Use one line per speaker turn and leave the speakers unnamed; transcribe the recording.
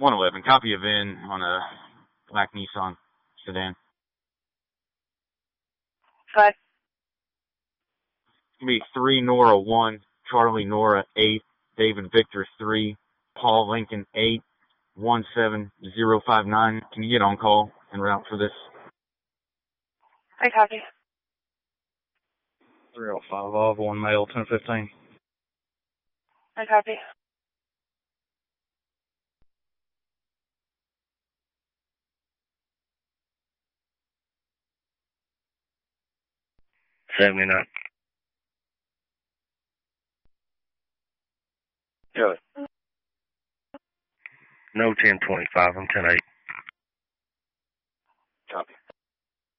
111. Copy of in on a black Nissan sedan.
5.
It's going to be 3 Nora 1, Charlie Nora 8, David Victor 3, Paul Lincoln 8, 17059. Can you get on call en route for this?
I copy.
305 of 1 male 1015.
I copy.
$79.
Good.
No 1025. I'm 10-8.